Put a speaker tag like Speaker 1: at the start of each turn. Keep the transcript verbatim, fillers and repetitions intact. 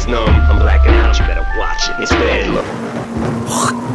Speaker 1: numb. I'm blacking out, you better watch it. It's bad luck.